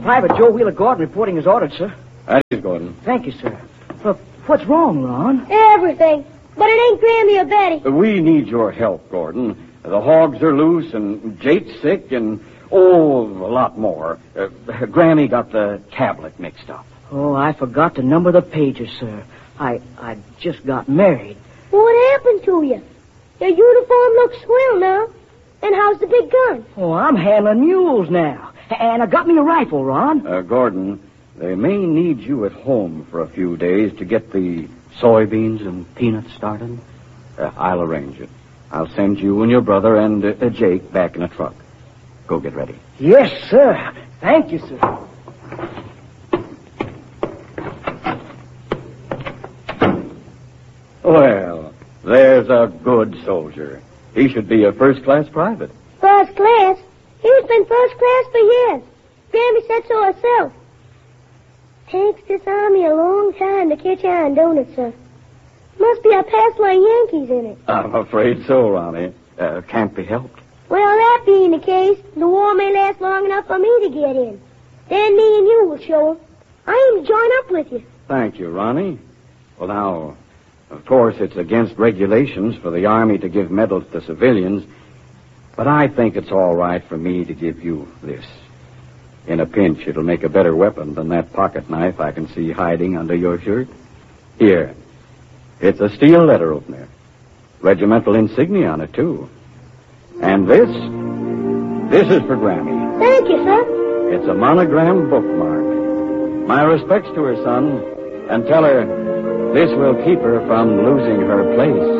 Private Joe Wheeler Gordon reporting as ordered, sir. That is Gordon. Thank you, sir. Look, what's wrong, Ron? Everything. But it ain't Grammy or Betty. We need your help, Gordon. The hogs are loose, and Jake's sick, and, a lot more. Grammy got the tablet mixed up. Oh, I forgot to number the pages, sir. I just got married. What happened to you? Your uniform looks swell now. And how's the big gun? Oh, I'm handling mules now. And I got me a rifle, Ron. Gordon, they may need you at home for a few days to get the soybeans and peanuts started. I'll arrange it. I'll send you and your brother and Jake back in a truck. Go get ready. Yes, sir. Thank you, sir. Well, there's a good soldier. He should be a first-class private. First class? He's been first class for years. Grammy said so herself. Takes this army a long time to catch on, don't it, sir? Must be a past line Yankees in it. I'm afraid so, Ronnie. Can't be helped. Well, that being the case, the war may last long enough for me to get in. Then me and you will show 'em. I aim to join up with you. Thank you, Ronnie. Well, now, of course, it's against regulations for the Army to give medals to civilians, but I think it's all right for me to give you this. In a pinch, it'll make a better weapon than that pocket knife I can see hiding under your shirt. Here. It's a steel letter opener. Regimental insignia on it, too. And this is for Grammy. Thank you, sir. It's a monogrammed bookmark. My respects to her, son, and tell her this will keep her from losing her place.